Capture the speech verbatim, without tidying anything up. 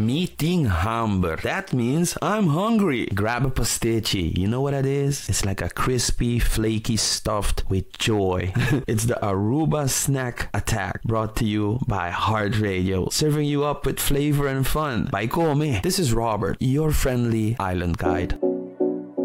Meeting hamburg. That means I'm hungry. Grab a pastici. You know what that is? It's like a crispy, flaky stuffed with joy. It's the Aruba Snack Attack, brought to you by Heart Radio, serving you up with flavor and fun. By Come. This is Robert, your friendly island guide.